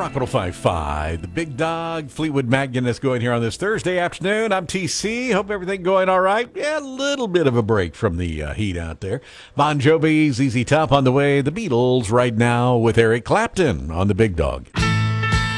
Rock 105.5, the Big Dog, Fleetwood Mac Guinness going here on this Thursday afternoon. I'm TC. Hope everything going all right. Yeah, a little bit of a break from the heat out there. Bon Jovi, ZZ Top on the way. The Beatles right now with Eric Clapton on the Big Dog.